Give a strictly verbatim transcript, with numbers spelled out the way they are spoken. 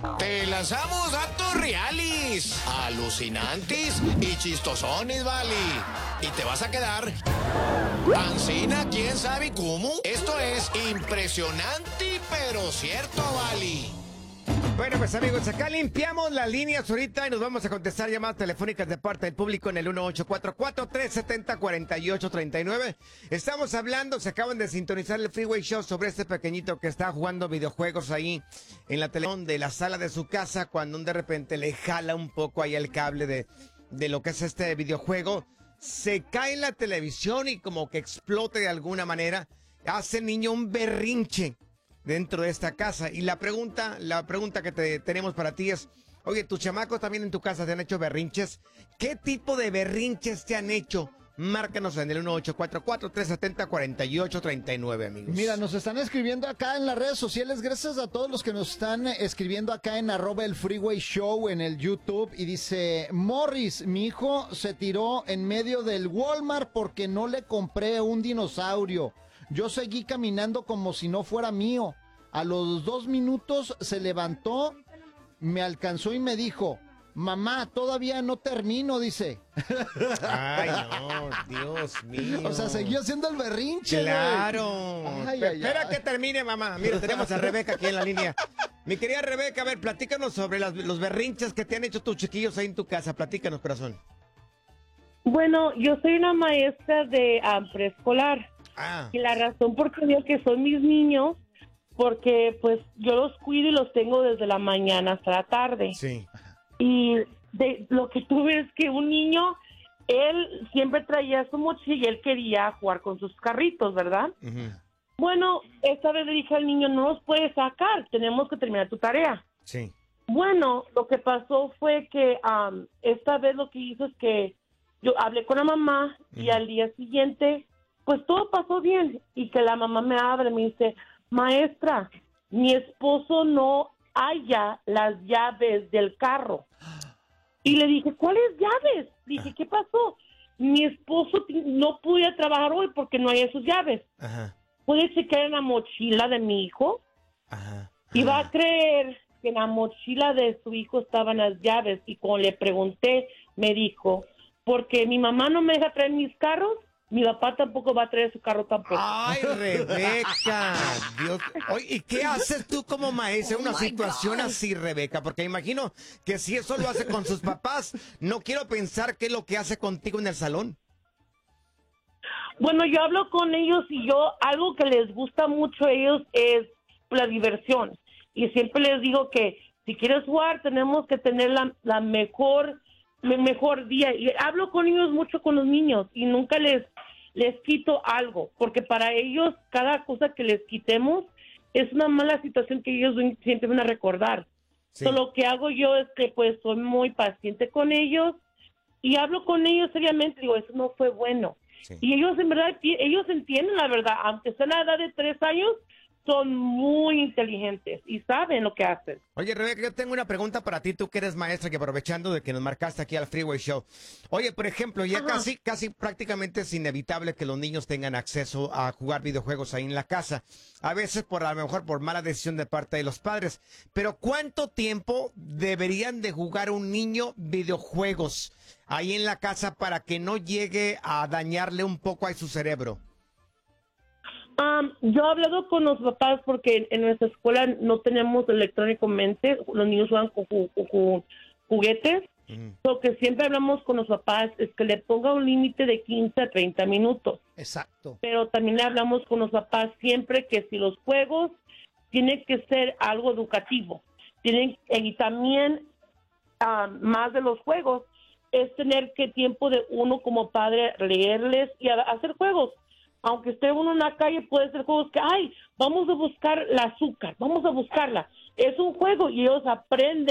Te lanzamos datos reales, alucinantes y chistosones, vale. Y te vas a quedar pancina, quién sabe cómo. Esto es impresionante, pero cierto, vale. Bueno, pues amigos, acá limpiamos las líneas ahorita y nos vamos a contestar llamadas telefónicas de parte del público en el uno ocho cuatro cuatro, tres siete cero, cuatro ocho tres nueve. Estamos hablando, se acaban de sintonizar el Freeway Show sobre este pequeñito que está jugando videojuegos ahí en la televisión de la sala de su casa cuando de repente le jala un poco ahí el cable de, de lo que es este videojuego. Se cae en la televisión y como que explota de alguna manera. Hace el niño un berrinche dentro de esta casa. Y la pregunta, la pregunta que te, tenemos para ti es, oye, ¿tus chamacos también en tu casa te han hecho berrinches? ¿Qué tipo de berrinches te han hecho? Márcanos en el uno ocho cuatro cuatro, tres siete cero, cuatro ocho tres nueve, amigos. Mira, nos están escribiendo acá en las redes sociales. Gracias a todos los que nos están escribiendo acá en arroba el Freeway Show en el YouTube. Y dice, Morris, mi hijo se tiró en medio del Walmart porque no le compré un dinosaurio. Yo seguí caminando como si no fuera mío. A los dos minutos se levantó, me alcanzó y me dijo, mamá, todavía no termino, dice. Ay, no, Dios mío. O sea, siguió haciendo el berrinche. Claro. Ay, ay, Espera ay. que termine, mamá. Mira, tenemos a Rebeca aquí en la línea. Mi querida Rebeca, a ver, platícanos sobre las- los berrinches que te han hecho tus chiquillos ahí en tu casa. Platícanos, corazón. Bueno, yo soy una maestra de ah, preescolar Ah, y la razón por qué digo que son mis niños, porque pues yo los cuido y los tengo desde la mañana hasta la tarde. sí. Y de, lo que tuve es que un niño, él siempre traía su mochila y él quería jugar con sus carritos, ¿verdad? Ujú. Bueno, esta vez le dije al niño, no los puedes sacar, tenemos que terminar tu tarea. Sí. Bueno, lo que pasó fue que am, esta vez lo que hizo es que yo hablé con la mamá y Ujú. al día siguiente, pues todo pasó bien. Y que la mamá me abre y me dice, maestra, mi esposo no halla las llaves del carro. Y le dije, ¿cuáles llaves? Dije, ¿qué pasó? Mi esposo ti- no pudo ir a trabajar hoy porque no hay sus llaves. Ajá. ¿Puede checar en la mochila de mi hijo? Ajá. Y va a creer que en la mochila de su hijo estaban las llaves. Y cuando le pregunté, me dijo, porque mi mamá no me deja traer mis carros, mi papá tampoco va a traer su carro tampoco. Ay, Rebeca. Dios. Oye, ¿y qué haces tú como maestra en una situación así, Rebeca? Porque imagino que si eso lo hace con sus papás, no quiero pensar qué es lo que hace contigo en el salón. Bueno, yo hablo con ellos y yo, algo que les gusta mucho a ellos es la diversión. Y siempre les digo que si quieres jugar, tenemos que tener la, la mejor, el mejor día. Y hablo con ellos mucho con los niños y nunca les, les quito algo, porque para ellos cada cosa que les quitemos es una mala situación que ellos siempre van a recordar. Sí. So, lo que hago yo es que pues soy muy paciente con ellos y hablo con ellos seriamente, digo, eso no fue bueno. Sí. Y ellos en verdad, ellos entienden la verdad, aunque sea a la edad de tres años, son muy inteligentes y saben lo que hacen. Oye, Rebeca, yo tengo una pregunta para ti, tú que eres maestra, que aprovechando de que nos marcaste aquí al Freeway Show. Oye, por ejemplo, ya Ajá. casi, casi prácticamente es inevitable que los niños tengan acceso a jugar videojuegos ahí en la casa. A veces por a lo mejor por mala decisión de parte de los padres. Pero ¿cuánto tiempo deberían de jugar un niño videojuegos ahí en la casa para que no llegue a dañarle un poco a su cerebro? Um, yo he hablado con los papás porque en nuestra escuela no tenemos electrónicamente, los niños juegan con, ju- con ju- juguetes. Ujú. Lo que siempre hablamos con los papás es que le ponga un límite de quince a treinta minutos. Exacto. Pero también le hablamos con los papás siempre que si los juegos tienen que ser algo educativo. Tienen, y también, ah, más de los juegos, es tener que tiempo de uno como padre leerles y a- hacer juegos. Aunque esté uno en la calle, puede ser juegos que, ay, vamos a buscar el azúcar, vamos a buscarla. Es un juego y ellos aprenden